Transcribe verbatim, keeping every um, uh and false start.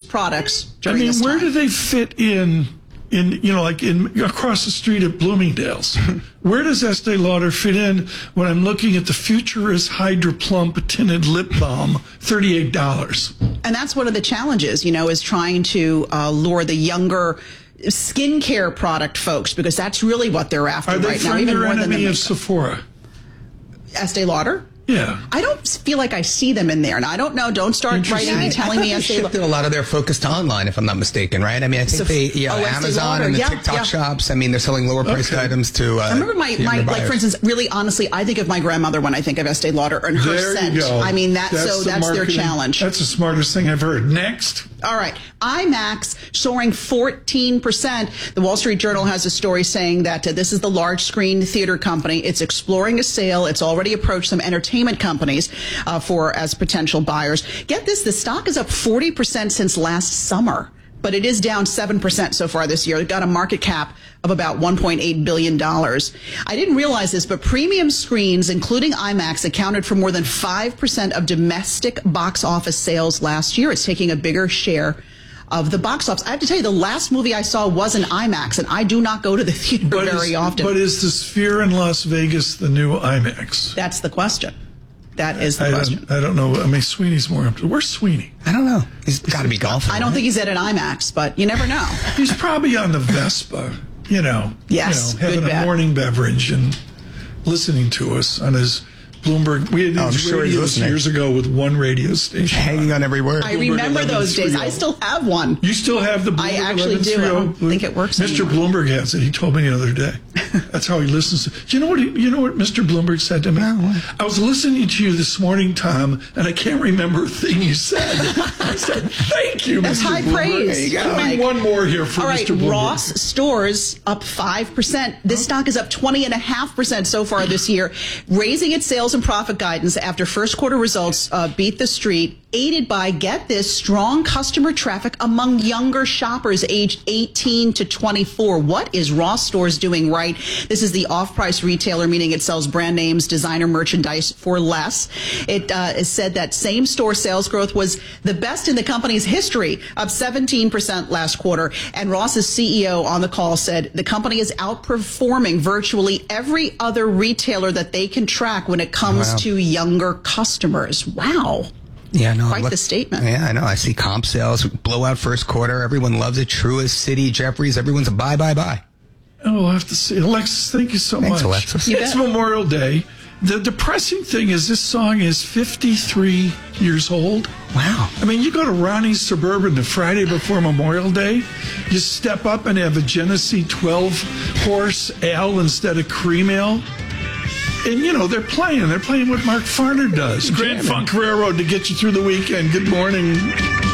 products I during mean, this where time. do they fit in, in you know, like in across the street at Bloomingdale's? Where does Estee Lauder fit in when I'm looking at the Futurist Hydra Plump Tinted Lip Balm, thirty-eight dollars? And that's one of the challenges, you know, is trying to uh, lure the younger skincare product folks, because that's really what they're after Are they right now, friend even or more than the enemy of makeup. Sephora? Estee Lauder? Yeah. I don't feel like I see them in there, and I don't know. Don't start writing me telling me I Estee shifted Lauder. a lot of their focus to online, if I'm not mistaken, right? I mean, I think So- they, yeah, oh, Estee Amazon Lauder, and the yeah, TikTok yeah. shops. I mean, they're selling lower priced Okay. items to. Uh, I remember my, to my younger like, for buyers. instance, really honestly, I think of my grandmother when I think of Estee Lauder and her There scent. you go. I mean, that's, so the that's their marketing- challenge. That's the smartest thing I've heard. Next. All right. IMAX soaring fourteen percent. The Wall Street Journal has a story saying that uh, this is the large screen theater company. It's exploring a sale. It's already approached some entertainment companies uh, for as potential buyers. Get this, the stock is up forty percent since last summer, but it is down seven percent so far this year. It got a market cap of about one point eight billion dollars. I didn't realize this, but premium screens, including IMAX, accounted for more than five percent of domestic box office sales last year. It's taking a bigger share of the box office. I have to tell you, the last movie I saw was an IMAX, and I do not go to the theater But very is, often. But is the Sphere in Las Vegas the new IMAX? That's the question. That is the I question. don't, I don't know. I mean, Sweeney's more up to. Where's Sweeney? I don't know. He's got to be golfing. I don't think he's at an IMAX, but you never know. He's probably on the Vespa, you know. Yes, You know, having good a bet. morning beverage and listening to us on his Bloomberg. We had Oh, I'm these sure he's radios listening. years ago with one radio station. Hanging on every word. I remember those days. I still have one. You still have the Bloomberg I actually do. I don't think it works Mister anymore. Bloomberg has it. He told me the other day. That's how he listens to. You know what? He, you know what Mister Bloomberg said to me? I was listening to you this morning, Tom, and I can't remember a thing you said. I said, "Thank you, That's Mister high Bloomberg." praise. There you go. Mike. One more here for All right, Mister Bloomberg. Ross Stores up five percent. This stock is up twenty point five percent so far this year, raising its sales and profit guidance after first quarter results uh, beat the street, aided by, get this, strong customer traffic among younger shoppers aged eighteen to twenty-four. What is Ross Stores doing right? This is the off-price retailer, meaning it sells brand names, designer merchandise for less. It uh, is said that same-store sales growth was the best in the company's history, up seventeen percent last quarter. And Ross's C E O on the call said the company is outperforming virtually every other retailer that they can track when it comes Wow. to younger customers. Wow. Yeah, no. Quite look- the statement. Yeah, I know. I see comp sales, blowout first quarter. Everyone loves it. Truist, Citi, Jeffries. Everyone's a buy, buy, buy. Oh, we'll have to see. Alexis, thank you so Thanks, much. Alexis. You It's bet. Memorial Day. The depressing thing is this song is fifty-three years old. Wow. I mean, you go to Ronnie's Suburban the Friday before Memorial Day, you step up and have a Genesee twelve horse ale instead of cream ale. And, you know, they're playing. They're playing what Mark Farner does. Grand jamming. Funk Railroad to get you through the weekend. Good morning.